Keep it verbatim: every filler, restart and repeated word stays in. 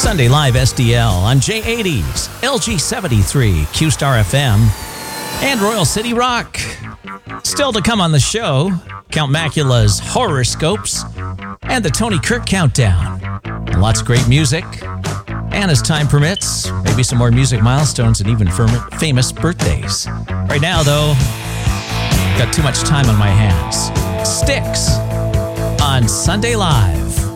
Sunday Live S D L on J eighties, L G seventy-three, Q-Star F M, and Royal City Rock. Still to come on the show, Count Macula's Horoscopes and the Tony Kirk Countdown. Lots of great music, and as time permits, maybe some more music milestones and even famous birthdays. Right now, though, got too much time on my hands. Styx on Sunday Live.